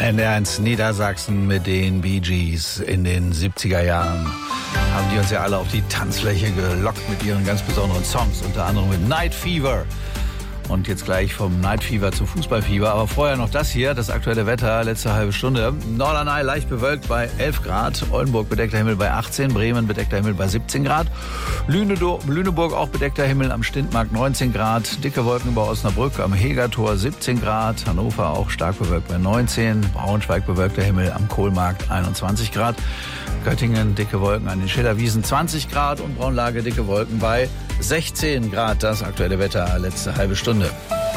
NDR1 Niedersachsen mit den Bee Gees in den 70er Jahren. Haben die uns ja alle auf die Tanzfläche gelockt mit ihren ganz besonderen Songs, unter anderem mit Night Fever. Und jetzt gleich vom Night Fever zu Fußballfieber. Aber vorher noch das hier, das aktuelle Wetter, letzte halbe Stunde. Norderney leicht bewölkt bei 11 Grad. Oldenburg bedeckter Himmel bei 18. Bremen bedeckter Himmel bei 17 Grad. Lüneburg auch bedeckter Himmel am Stintmarkt 19 Grad. Dicke Wolken über Osnabrück am Hegertor 17 Grad. Hannover auch stark bewölkt bei 19. Braunschweig bewölkter Himmel am Kohlmarkt 21 Grad. Göttingen dicke Wolken an den Schillerwiesen 20 Grad und Braunlage dicke Wolken bei 16 Grad. Das aktuelle Wetter letzte halbe Stunde.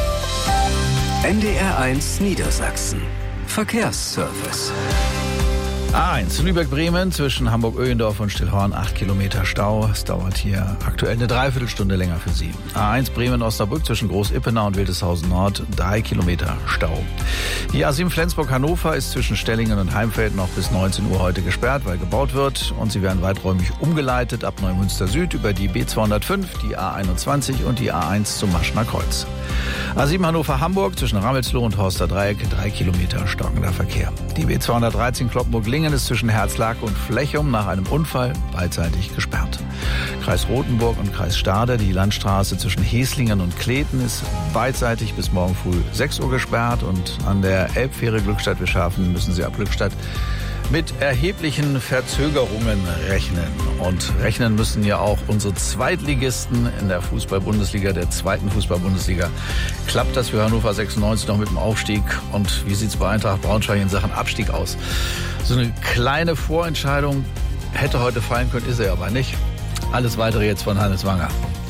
NDR1 Niedersachsen. Verkehrsservice. A1 Lübeck-Bremen zwischen Hamburg-Öhendorf und Stillhorn 8 Kilometer Stau. Es dauert hier aktuell eine Dreiviertelstunde länger für Sie. A1 Bremen-Osnabrück zwischen Groß-Ippenau und Wildeshausen Nord 3 Kilometer Stau. Die A7 Flensburg-Hannover ist zwischen Stellingen und Heimfeld noch bis 19 Uhr heute gesperrt, weil gebaut wird. Und sie werden weiträumig umgeleitet ab Neumünster Süd über die B205, die A21 und die A1 zum Maschner Kreuz. A7 Hannover-Hamburg zwischen Ramelsloh und Horster Dreieck 3 Kilometer stockender Verkehr. Die B213 Kloppenburg-Lingen ist zwischen Herzlake und Flechum nach einem Unfall beidseitig gesperrt. Kreis Rothenburg und Kreis Stade, die Landstraße zwischen Heslingen und Kleten ist beidseitig bis morgen früh 6 Uhr gesperrt. Und an der Elbfähre Glückstadt-Wischhafen müssen Sie ab Glückstadt mit erheblichen Verzögerungen rechnen. Und rechnen müssen ja auch unsere Zweitligisten in der Fußball-Bundesliga, der zweiten Fußball-Bundesliga. Klappt das für Hannover 96 noch mit dem Aufstieg? Und wie sieht es bei Eintracht Braunschweig in Sachen Abstieg aus? So eine kleine Vorentscheidung hätte heute fallen können, ist er aber nicht. Alles Weitere jetzt von Hannes Wanger.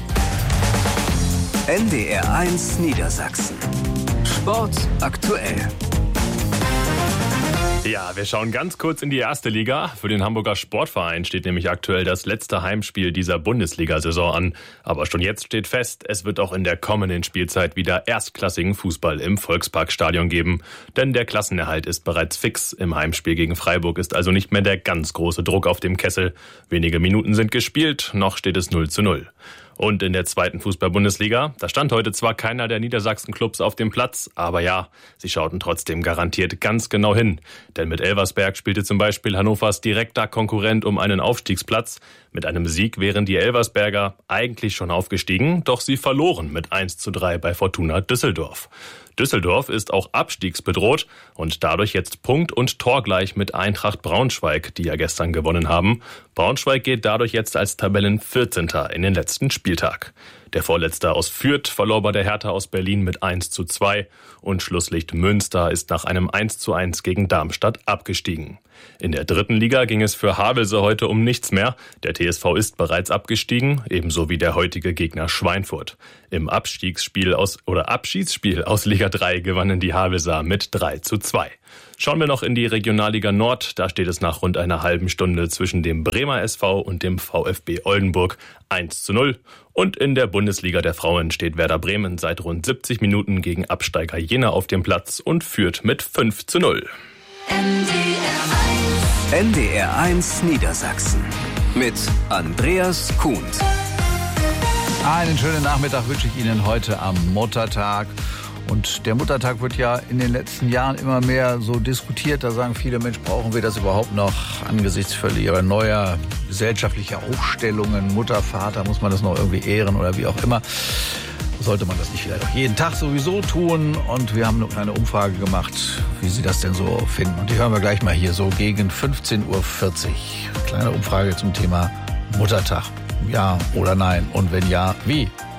NDR1 Niedersachsen. Sport aktuell. Ja, wir schauen ganz kurz in die erste Liga. Für den Hamburger Sportverein steht nämlich aktuell das letzte Heimspiel dieser Bundesliga-Saison an. Aber schon jetzt steht fest, es wird auch in der kommenden Spielzeit wieder erstklassigen Fußball im Volksparkstadion geben. Denn der Klassenerhalt ist bereits fix. Im Heimspiel gegen Freiburg ist also nicht mehr der ganz große Druck auf dem Kessel. Wenige Minuten sind gespielt, noch steht es 0:0. Und in der zweiten Fußball-Bundesliga, da stand heute zwar keiner der Niedersachsen-Clubs auf dem Platz, aber ja, sie schauten trotzdem garantiert ganz genau hin. Denn mit Elversberg spielte zum Beispiel Hannovers direkter Konkurrent um einen Aufstiegsplatz. Mit einem Sieg wären die Elversberger eigentlich schon aufgestiegen, doch sie verloren mit 1:3 bei Fortuna Düsseldorf. Düsseldorf ist auch abstiegsbedroht und dadurch jetzt punkt- und torgleich mit Eintracht Braunschweig, die ja gestern gewonnen haben. Braunschweig geht dadurch jetzt als Tabellen-14. in den letzten Spieltag. Der Vorletzte aus Fürth verlor bei der Hertha aus Berlin mit 1:2 und Schlusslicht Münster ist nach einem 1:1 gegen Darmstadt abgestiegen. In der dritten Liga ging es für Havelse heute um nichts mehr. Der TSV ist bereits abgestiegen, ebenso wie der heutige Gegner Schweinfurt. Im Abschiedsspiel aus Liga 3 gewannen die Havelser mit 3:2. Schauen wir noch in die Regionalliga Nord. Da steht es nach rund einer halben Stunde zwischen dem Bremer SV und dem VfB Oldenburg 1:0. Und in der Bundesliga der Frauen steht Werder Bremen seit rund 70 Minuten gegen Absteiger Jena auf dem Platz und führt mit 5:0. NDR1 Niedersachsen mit Andreas Kuhn. Einen schönen Nachmittag wünsche ich Ihnen heute am Muttertag. Und der Muttertag wird ja in den letzten Jahren immer mehr so diskutiert. Da sagen viele, Mensch, brauchen wir das überhaupt noch angesichts völlig neuer gesellschaftlicher Aufstellungen? Mutter, Vater, muss man das noch irgendwie ehren oder wie auch immer? Sollte man das nicht vielleicht auch jeden Tag sowieso tun? Und wir haben eine kleine Umfrage gemacht, wie Sie das denn so finden. Und die hören wir gleich mal hier so gegen 15:40 Uhr. Kleine Umfrage zum Thema Muttertag. Ja oder nein? Und wenn ja, wie?